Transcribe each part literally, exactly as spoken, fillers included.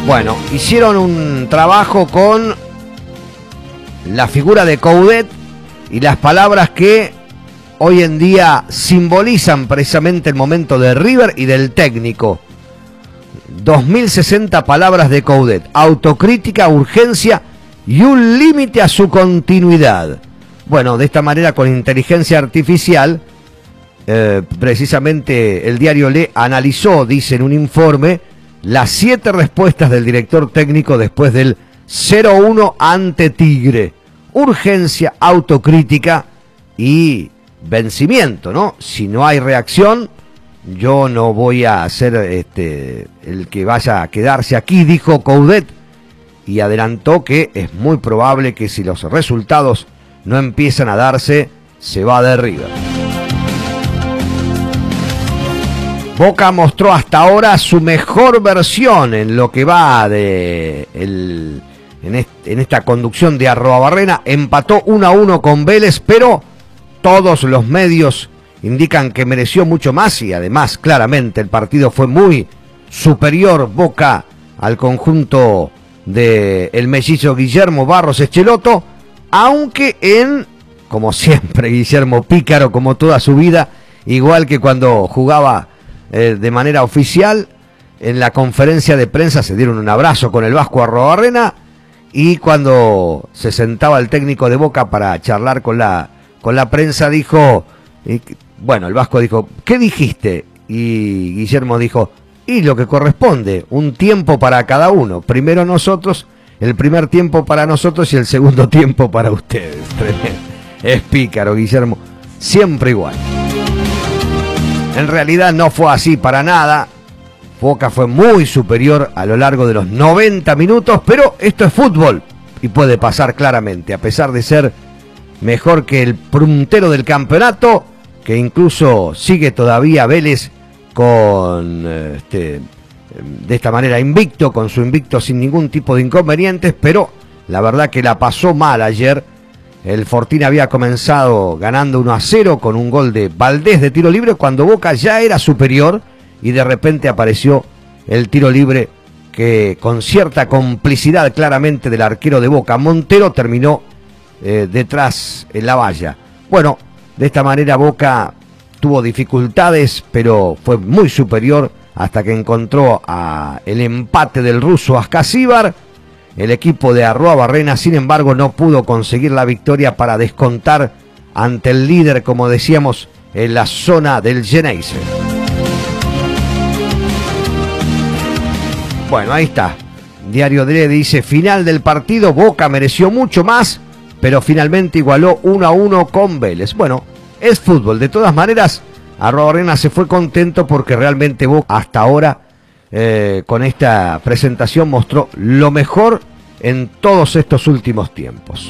Bueno, hicieron un trabajo con la figura de Coudet y las palabras que hoy en día simbolizan precisamente el momento de River y del técnico. dos mil sesenta palabras de Coudet: autocrítica, urgencia y un límite a su continuidad. Bueno, de esta manera, con inteligencia artificial, eh, precisamente el diario Le analizó, dice en un informe, las siete respuestas del director técnico después del cero uno ante Tigre. Urgencia, autocrítica y vencimiento, ¿no? Si no hay reacción, yo no voy a ser este, el que vaya a quedarse aquí, dijo Coudet, y adelantó que es muy probable que si los resultados no empiezan a darse, se va de River. Boca mostró hasta ahora su mejor versión en lo que va de el, en, est, en esta conducción de Arruabarrena. Empató uno a uno con Vélez, pero todos los medios indican que mereció mucho más y además claramente el partido fue muy superior Boca al conjunto de el mellizo Guillermo Barros Schelotto, aunque en, como siempre, Guillermo pícaro como toda su vida, igual que cuando jugaba eh, de manera oficial, en la conferencia de prensa se dieron un abrazo con el Vasco Arruabarrena, y cuando se sentaba el técnico de Boca para charlar con la, con la prensa dijo, eh, bueno, el Vasco dijo, ¿qué dijiste? Y Guillermo dijo, y lo que corresponde, un tiempo para cada uno, primero nosotros, el primer tiempo para nosotros y el segundo tiempo para ustedes. Es pícaro, Guillermo, siempre igual. En realidad no fue así para nada. Boca fue muy superior a lo largo de los noventa minutos, pero esto es fútbol y puede pasar claramente, a pesar de ser mejor que el puntero del campeonato, que incluso sigue todavía Vélez con este, de esta manera invicto, con su invicto sin ningún tipo de inconvenientes, pero la verdad que la pasó mal ayer. El Fortín había comenzado ganando uno a cero con un gol de Valdés de tiro libre cuando Boca ya era superior, y de repente apareció el tiro libre que, con cierta complicidad claramente del arquero de Boca, Montero, terminó eh, detrás en la valla. Bueno, de esta manera Boca tuvo dificultades, pero fue muy superior hasta que encontró a el empate del ruso Ascasíbar. El equipo de Arruabarrena, sin embargo, no pudo conseguir la victoria para descontar ante el líder, como decíamos, en la zona del Geneise. Bueno, ahí está. Diario D dice, final del partido, Boca mereció mucho más, pero finalmente igualó uno a uno con Vélez. Bueno, es fútbol. De todas maneras, Arruabarrena se fue contento porque realmente Boca hasta ahora, eh, con esta presentación, mostró lo mejor en todos estos últimos tiempos.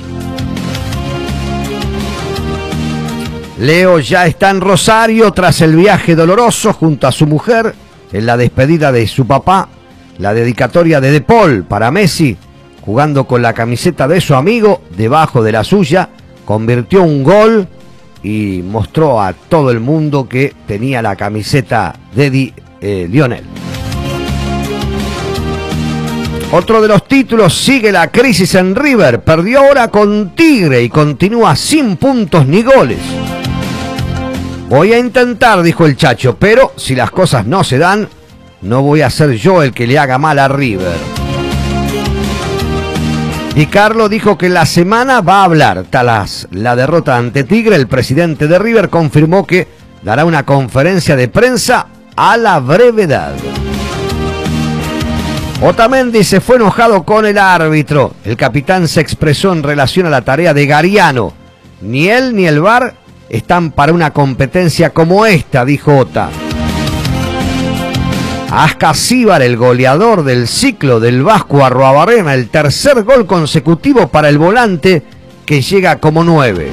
Leo ya está en Rosario tras el viaje doloroso junto a su mujer en la despedida de su papá. La dedicatoria de De Paul para Messi, jugando con la camiseta de su amigo debajo de la suya, convirtió un gol y mostró a todo el mundo que tenía la camiseta de Di, eh, Lionel. Otro de los títulos: sigue la crisis en River, perdió ahora con Tigre y continúa sin puntos ni goles. Voy a intentar, dijo el Chacho, pero si las cosas no se dan, no voy a ser yo el que le haga mal a River. Y Carlos dijo que la semana va a hablar. Tras la derrota ante Tigre, el presidente de River confirmó que dará una conferencia de prensa a la brevedad. Otamendi se fue enojado con el árbitro. El capitán se expresó en relación a la tarea de Gariano. Ni él ni el V A R están para una competencia como esta, dijo Ota. Ascasíbar, el goleador del ciclo del Vasco Arruabarrena, el tercer gol consecutivo para el volante que llega como nueve.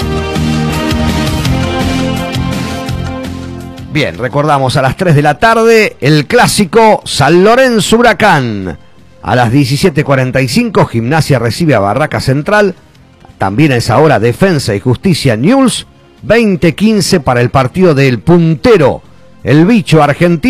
Bien, recordamos a las tres de la tarde el clásico San Lorenzo Huracán. A las diecisiete cuarenta y cinco Gimnasia recibe a Barraca Central. También a esa hora Defensa y Justicia Newell's. veinte quince para el partido del puntero, el bicho argentino.